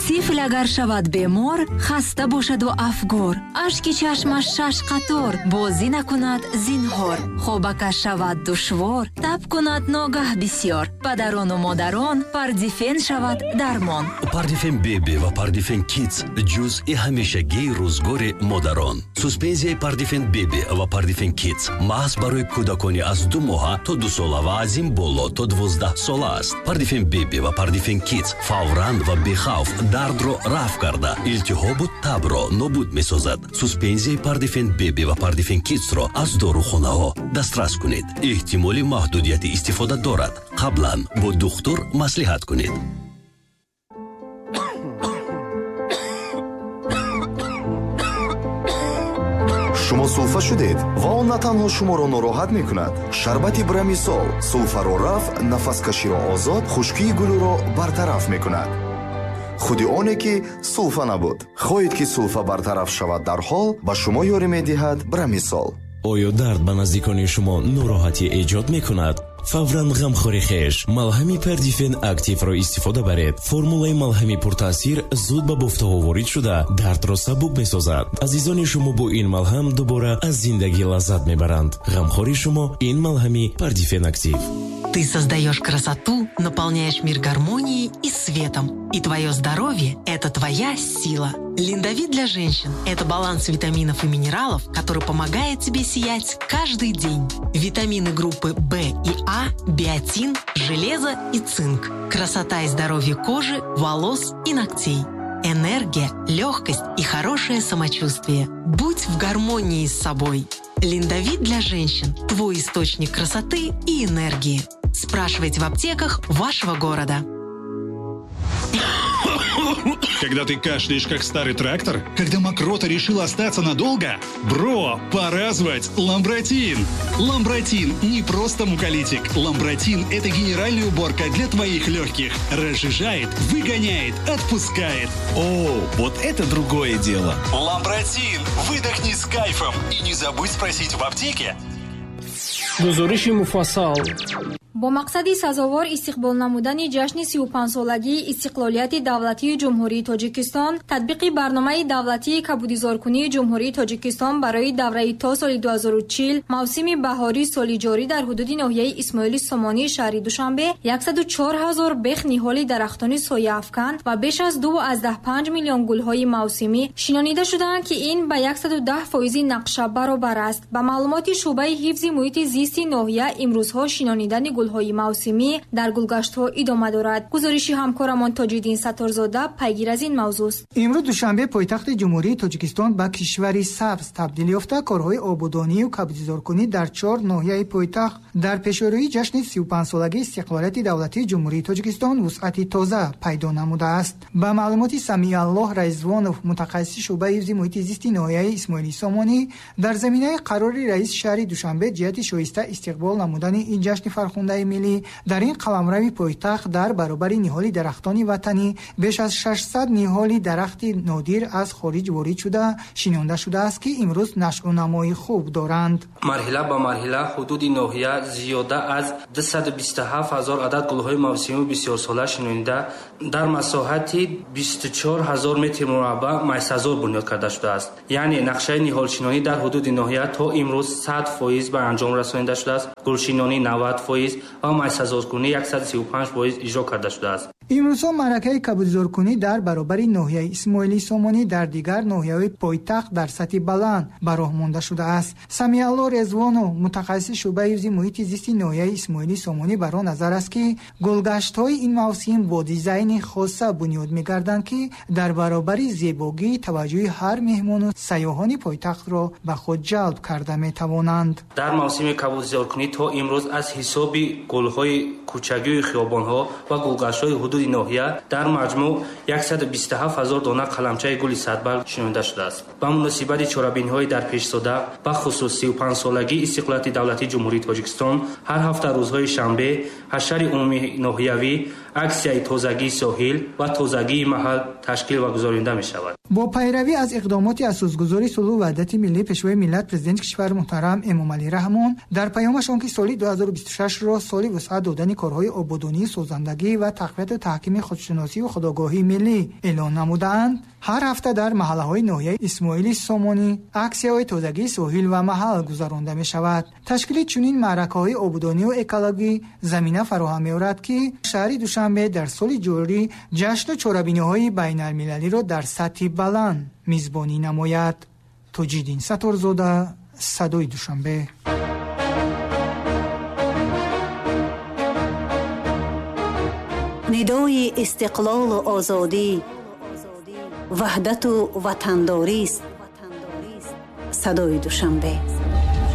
طفل اگر شود بیمار، خسته باشد و افگار، اشک چشمش 6 قطار، بازی نکند زینهار، خوابکش شود دشوار، تب کند ناگه بسیار. پدران و مادران پاردیفن شود درمان. پاردیفن بیبی و پاردیفن کیدز جزئی همیشگی روزگار مادران. سوسپنزیای پاردیفن بیبی و پاردیفن کیدز محض برای کودکانی از 2 ماه تا 2 ساله و از این بالا تا 12 ساله است. پاردیفن بیبی و پاردیفن کیدز فوراً و بی‌خوف درد را رفع کرده التهاب و تب را نابود می‌سازد. سوسپنزیای پاردیفن بیبی و پاردیفن کیدز را از داروخانه‌ها دسترس کنید. احتمال محدودیت استفاده دارد. قبلاً با دکتر مصلحت کنید. شما سولفا شدید و آن نه تنها شما را ناراحت میکند. شربت برمیسول سولفا را رفع، نفس کشی را آزاد، خشکی گلو را برطرف میکند. خودی آنه که سولفا نبود. خواهید که سولفا برطرف شود در حال به شما یاری میدهد برمیسول. آیا درد به نزدیکان شما ناراحتی ایجاد میکند؟ فوراً غمخوری خیش ملهم پاردیفن اکتیو را استفاده برید. فرمولای ملهم پرتاثیر زود به بافته وارد شده درد را سبک میسازد. عزیزان شما با این ملهم دوباره از زندگی لذت میبرند. غمخوری شما این ملهم پاردیفن اکتیو. Ты создаешь красоту, наполняешь мир гармонией и светом. И твое здоровье – это твоя сила. Линдавит для женщин – это баланс витаминов и минералов, который помогает тебе сиять каждый день. Витамины группы В и А, биотин, железо и цинк. Красота и здоровье кожи, волос и ногтей. Энергия, легкость и хорошее самочувствие. Будь в гармонии с собой. Линдавит для женщин – твой источник красоты и энергии. Спрашивайте в аптеках вашего города. Когда ты кашляешь, как старый трактор? Когда мокрота решила остаться надолго? Бро, пора звать Ламбротин! Ламбротин не просто муколитик. Ламбротин – это генеральная уборка для твоих легких. Разжижает, выгоняет, отпускает. О, вот это другое дело. Ламбротин! Выдохни с кайфом. И не забудь спросить в аптеке. гузориши муфассал. با مقصد سزاوار استقبال نمودن جشن 35 استقلالیت دولتی جمهوری تاجیکستان، تطبیق برنامه دولتی کبودیزارکنی جمهوری تاجیکستان برای دوره تا سال 2040 موسم بهاری سال جاری در حدود ناحیه اسماعیل سامانی شهر دوشنبه 104,000 بخ نهال درختان سایه افکن و بیش از 2.5 میلیون گل‌های موسمی شنانیده شدند که این به 110% نقشه برابر است. با معلومات شعبه حفظ محیط زیست ناحیه امروزها شنانیدن های موسمی در گلگشت‌ها ادامه دارد. گزارش همکارمان تاج‌الدین ستارزاده پیگیر از این موضوع است. امروز دوشنبه پایتخت جمهوری تاجیکستان به کشوری سبز تبدیل یافته کارهای آبادانی و کبودیزارکنی در 4 ناحیه پایتخت در پیشروی جشن 35 سالگی استقلالیت دولتی جمهوری تاجیکستان وسعتی تازه پیدا نموده است. با معلومات سمیع الله رضوانوف متخصص شعبه حفظ محیط زیست ناحیه اسماعیل سامانی در زمینه قرار رئیس شهر دوشنبه جهت شایسته استقبال نمودن این جشن فرخنده ملی در این قلمرو پایتخت در برابر نهال درختان وطنی بیش از 600 نهال درخت نادر از خارج وارد شده شناخته شده است که امروز نشو و نمای خوب دارند. مرحله به مرحله حدود ناحیه زیاده از 227,000 عدد گل‌های موسمی بسیار ساله شناخته در مساحت 24,000 متر مربع مایع‌سازی بنیاد کرده شده است. یعنی نقشه نهال شناسی در حدود ناحیه تا امروز 100% به انجام رسانیده شده است. گلشناسی 90% و مایع‌سازی 135% اجرا کرده شده است. امروزها معرکه کبودیزارکنی در برابر ناحیه اسماعیل سامانی در دیگر ناحیه‌های پایتخت در سطح بلند براه مانده شده است. سمیع الله رضوانو متخصص شعبه حفظ محیط زیست ناحیه اسماعیل سامانی بر آن نظر است که گلگشت‌های این موسم با دیزاین خاصه بنیاد می‌گردند که در برابر زیبایی توجه هر مهمان و سیاحان پایتخت را به خود جلب کرده می‌توانند. در موسم کبودیزارکنی تا امروز از حساب گل‌های کوچگی خیابان‌ها و گلگشت‌های حدود ناحیه در مجموع 127,000 دانه قلمچه گل صدبرگ شناخته شده است. با مناسبت چهاربینی‌های در پیش زده و خصوص 35 سالگی استقلالیت دولتی جمهوری تاجیکستان هر هفته روزهای شنبه حشر عمومی ناحیوی اکسیای تازگی ساحل و تازگی محل تشکیل و گزارنده می شود. با پیروی از اقدامات اساسگذاری صلح و وحدت ملی پیشوای ملت پرزیدنت کشور محترم امامعلی رحمان در پیامش آنکه سال 2026 را соли вусъат додани корҳои ободонӣ, созандагӣ ва тақвияту таҳкими худшиносиву худогоҳии миллӣ эълон намуданд, ҳар ҳафта дар маҳаллаҳои ноҳияи Исмоили Сомонӣ аксияҳои тозагии соҳил ва маҳал гузаронда мешавад. ташкили чунин маъракаҳои ободонию экологӣ замина фароҳам меорад, ки шаҳри Душанбе дар соли ҷорӣ ҷашну чорабиниҳои байналмилалиро дар сатҳи баланд мизбонӣ намояд. тоҷиддин Саторзода, садои Душанбе. ниdoи истиқлолу озодӣ, ваҳдату ватандорист. садои Душанбе.